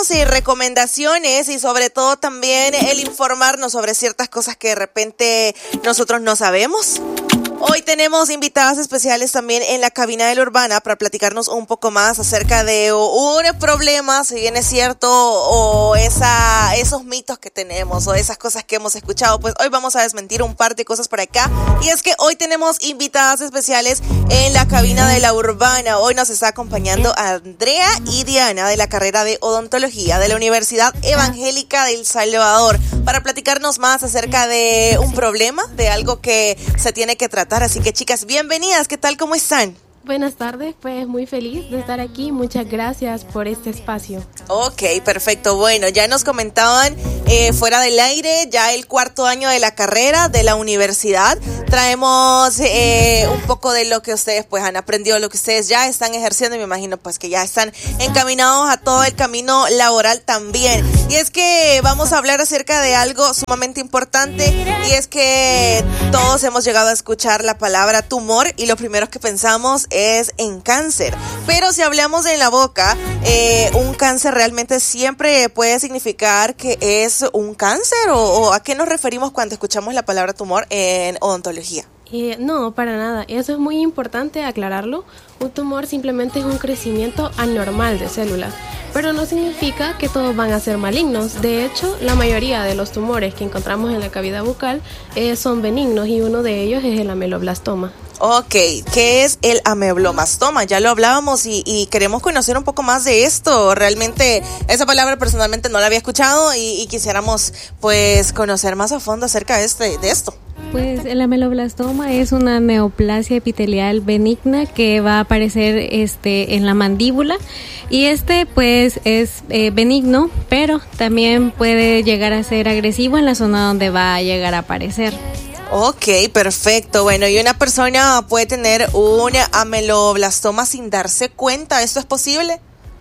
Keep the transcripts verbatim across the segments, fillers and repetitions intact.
Y recomendaciones y sobre todo también el informarnos sobre ciertas cosas que de repente nosotros no sabemos. Hoy tenemos invitadas especiales también en la cabina de la Urbana para platicarnos un poco más acerca de un problema, si bien es cierto, o esa, esos mitos que tenemos o esas cosas que hemos escuchado. Pues hoy vamos a desmentir un par de cosas por acá. Y es que hoy tenemos invitadas especiales en la cabina de la Urbana. Hoy nos está acompañando Andrea y Diana de la carrera de odontología de la Universidad Evangélica de El Salvador para platicarnos más acerca de un problema, de algo que se tiene que tratar. Así que, chicas, bienvenidas. ¿Qué tal? ¿Cómo están? Buenas tardes, pues muy feliz de estar aquí. Muchas gracias por este espacio. Ok, perfecto. Bueno, ya nos comentaban eh, fuera del aire, ya el cuarto año de la carrera de la universidad. Traemos eh, un poco de lo que ustedes pues han aprendido, lo que ustedes ya están ejerciendo y me imagino pues que ya están encaminados a todo el camino laboral también. Y es que vamos a hablar acerca de algo sumamente importante y es que todos hemos llegado a escuchar la palabra tumor y lo primero que pensamos es en cáncer, pero si hablamos en la boca, eh, un cáncer realmente siempre puede significar que es un cáncer o, o ¿a qué nos referimos cuando escuchamos la palabra tumor en odontología? Eh, no, para nada. Eso es muy importante aclararlo. Un tumor simplemente es un crecimiento anormal de células, pero no significa que todos van a ser malignos. De hecho, la mayoría de los tumores que encontramos en la cavidad bucal eh, son benignos y uno de ellos es el ameloblastoma. Ok, ¿qué es el ameloblastoma? Ya lo hablábamos y, y queremos conocer un poco más de esto. Realmente esa palabra personalmente no la había escuchado y, y quisiéramos pues conocer más a fondo acerca de, este, de esto. Pues el ameloblastoma es una neoplasia epitelial benigna que va a aparecer este, en la mandíbula y este pues es eh, benigno, pero también puede llegar a ser agresivo en la zona donde va a llegar a aparecer. Ok, perfecto. Bueno, y una persona puede tener un ameloblastoma sin darse cuenta. ¿Esto es posible?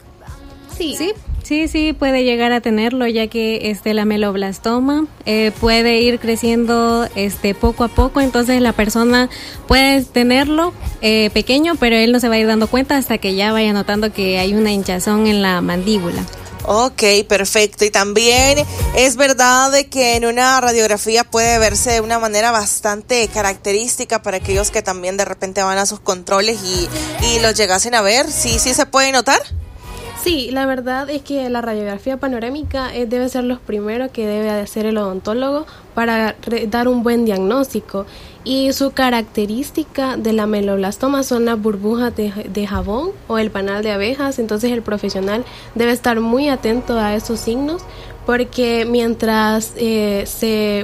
Sí. Sí. Sí, sí, puede llegar a tenerlo, ya que este, el ameloblastoma eh, puede ir creciendo este, poco a poco, entonces la persona puede tenerlo eh, pequeño, pero él no se va a ir dando cuenta hasta que ya vaya notando que hay una hinchazón en la mandíbula. Ok, perfecto. Y también es verdad de que en una radiografía puede verse de una manera bastante característica para aquellos que también de repente van a sus controles y, y los llegasen a ver. ¿Sí, sí se puede notar? Sí, la verdad es que la radiografía panorámica eh, debe ser lo primero que debe hacer el odontólogo para re- dar un buen diagnóstico. Y su característica del ameloblastoma son las burbujas de, de jabón o el panal de abejas. Entonces el profesional debe estar muy atento a esos signos porque mientras eh, se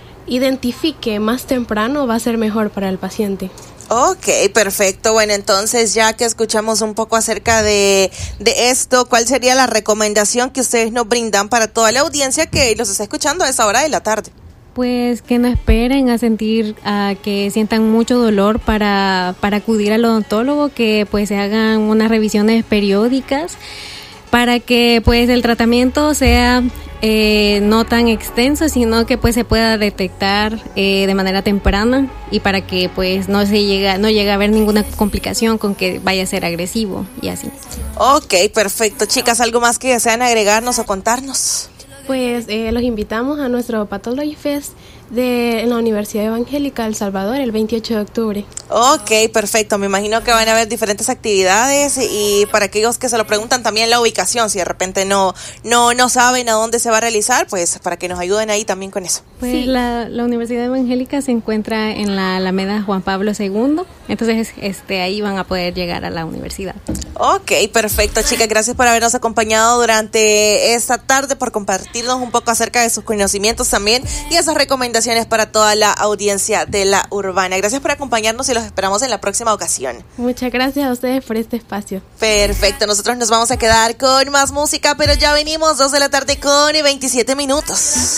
identifique más temprano va a ser mejor para el paciente. Ok, perfecto. Bueno, entonces ya que escuchamos un poco acerca de, de esto, ¿cuál sería la recomendación que ustedes nos brindan para toda la audiencia que los está escuchando a esa hora de la tarde? Pues que no esperen a sentir, a que sientan mucho dolor para, para acudir al odontólogo, que pues se hagan unas revisiones periódicas para que pues el tratamiento sea eh, no tan extenso, sino que pues se pueda detectar eh, de manera temprana y para que pues no se llega, no llegue a haber ninguna complicación con que vaya a ser agresivo y así. Ok, perfecto. Chicas, ¿algo más que desean agregarnos o contarnos? Pues eh, los invitamos a nuestro Pathology Fest de la Universidad Evangélica de El Salvador el veintiocho de octubre. Ok, perfecto. Me imagino que van a haber diferentes actividades y para aquellos que se lo preguntan también la ubicación, si de repente no no no saben a dónde se va a realizar, pues para que nos ayuden ahí también con eso. Pues sí. la, la Universidad Evangélica se encuentra en la Alameda Juan Pablo segundo, entonces este ahí van a poder llegar a la universidad. Ok, perfecto, chicas. Gracias por habernos acompañado durante esta tarde, por compartirnos un poco acerca de sus conocimientos también y esas recomendaciones para toda la audiencia de la Urbana. Gracias por acompañarnos y los esperamos en la próxima ocasión. Muchas gracias a ustedes por este espacio. Perfecto, nosotros nos vamos a quedar con más música, pero ya venimos, dos de la tarde con veintisiete minutos.